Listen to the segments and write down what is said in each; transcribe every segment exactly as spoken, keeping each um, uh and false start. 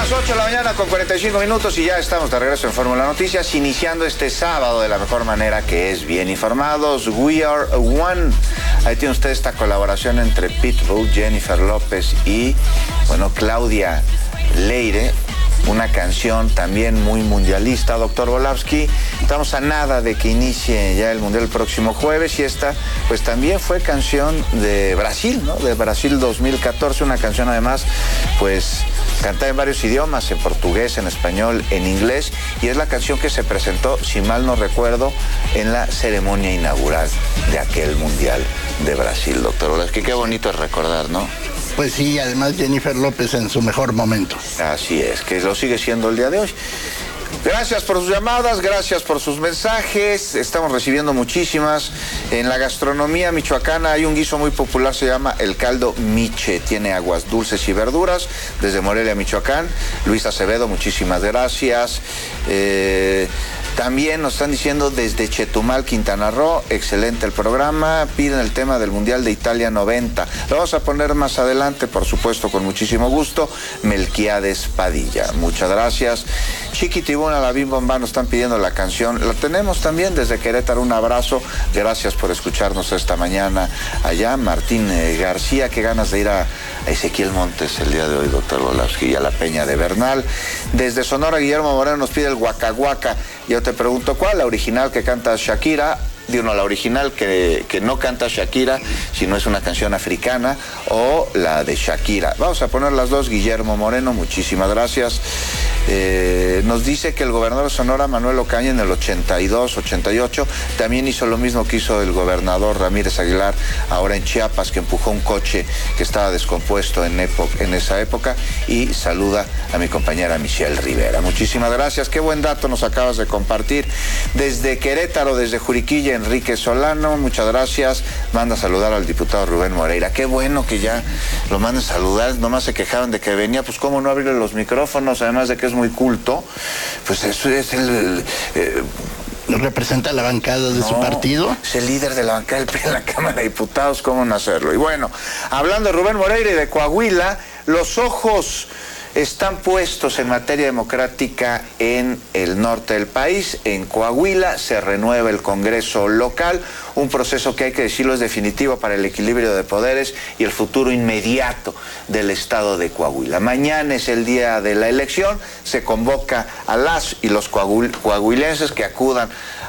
las ocho de la mañana con cuarenta y cinco minutos y ya estamos de regreso en Fórmula Noticias, iniciando este sábado de la mejor manera, que es bien informados. We Are One. Ahí tiene usted esta colaboración entre Pitbull, Jennifer López y, bueno, Claudia Leire. Una canción también muy mundialista, doctor Volavsky. Estamos a nada de que inicie ya el Mundial el próximo jueves y esta, pues también fue canción de Brasil, ¿no? De Brasil dos mil catorce, una canción además, pues, cantada en varios idiomas, en portugués, en español, en inglés, y es la canción que se presentó, si mal no recuerdo, en la ceremonia inaugural de aquel Mundial de Brasil, doctor Volavsky. Qué bonito es recordar, ¿no? Pues sí, además Jennifer López en su mejor momento. Así es, que lo sigue siendo el día de hoy. Gracias por sus llamadas, gracias por sus mensajes. Estamos recibiendo muchísimas. En la gastronomía michoacana hay un guiso muy popular, se llama el caldo miche. Tiene aguas dulces y verduras, desde Morelia, Michoacán. Luis Acevedo, muchísimas gracias. Eh, también nos están diciendo desde Chetumal, Quintana Roo, excelente el programa. Piden el tema del Mundial de Italia noventa. Lo vamos a poner más adelante, por supuesto, con muchísimo gusto. Melquiades Padilla, muchas gracias. Chiquitibuna, la Bim Bomba, nos están pidiendo la canción. La tenemos también desde Querétaro, un abrazo. Gracias por escucharnos esta mañana allá. Martín eh, García, qué ganas de ir a, a Ezequiel Montes el día de hoy, doctor Volavsky, y a la Peña de Bernal. Desde Sonora, Guillermo Moreno nos pide el Guacaguaca. Yo te pregunto, ¿cuál? La original que canta Shakira. Digo, no, la original que, que no canta Shakira, sino es una canción africana, o la de Shakira. Vamos a poner las dos, Guillermo Moreno, muchísimas gracias. Eh, nos dice que el gobernador de Sonora, Manuel Ocaña, en el ochenta y dos, ochenta y ocho, también hizo lo mismo que hizo el gobernador Ramírez Aguilar, ahora en Chiapas, que empujó un coche que estaba descompuesto en, en esa época, y saluda a mi compañera Michelle Rivera. Muchísimas gracias, qué buen dato nos acabas de compartir. Desde Querétaro, desde Juriquilla, Enrique Solano, muchas gracias. Manda a saludar al diputado Rubén Moreira. Qué bueno que ya lo manden a saludar. Nomás se quejaban de que venía, pues cómo no abrirle los micrófonos, además de que es muy culto. Pues eso es el... el eh, ¿representa la bancada de no, su partido? Es el líder de la bancada del P R I en la Cámara de Diputados, ¿cómo no hacerlo? Y bueno, hablando de Rubén Moreira y de Coahuila, los ojos están puestos en materia democrática en el norte del país. En Coahuila se renueva el Congreso local, un proceso que, hay que decirlo, es definitivo para el equilibrio de poderes y el futuro inmediato del estado de Coahuila. Mañana es el día de la elección, se convoca a las y los coahuil- coahuilenses que acudan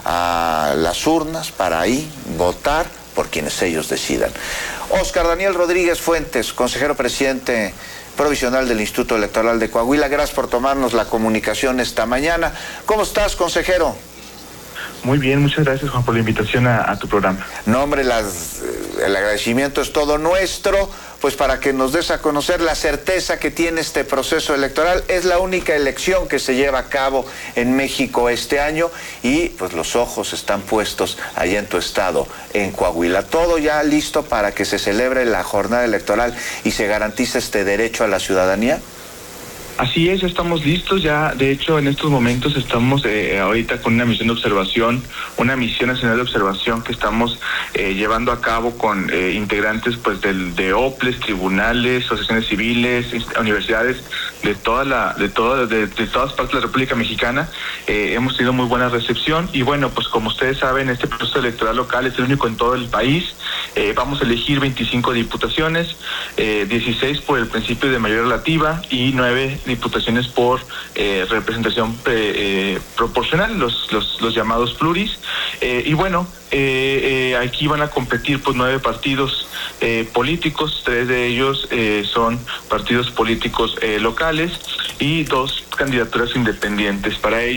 a las urnas para ahí votar por quienes ellos decidan. Óscar Daniel Rodríguez Fuentes, consejero presidente provisional del Instituto Electoral de Coahuila, gracias por tomarnos la comunicación esta mañana. ¿Cómo estás, consejero? Muy bien, muchas gracias, Juan, por la invitación a, a tu programa. No, hombre, las, el agradecimiento es todo nuestro, pues para que nos des a conocer la certeza que tiene este proceso electoral. Es la única elección que se lleva a cabo en México este año y pues los ojos están puestos allá en tu estado, en Coahuila. Todo ya listo para que se celebre la jornada electoral y se garantice este derecho a la ciudadanía. Así es, estamos listos ya. De hecho, en estos momentos estamos eh, ahorita con una misión de observación, una misión nacional de observación que estamos eh, llevando a cabo con eh, integrantes pues del de O P L E S, tribunales, asociaciones civiles, universidades de toda la de toda de, de todas partes de la República Mexicana. Eh, hemos tenido muy buena recepción y bueno, pues como ustedes saben, este proceso electoral local es el único en todo el país. Eh, vamos a elegir veinticinco diputaciones, eh, dieciséis por el principio de mayoría relativa y nueve diputaciones por eh, representación eh, proporcional, los, los los llamados pluris. Eh, y bueno, eh, eh, aquí van a competir pues nueve partidos eh, políticos, tres de ellos eh, son partidos políticos eh, locales y dos candidaturas independientes. Para ello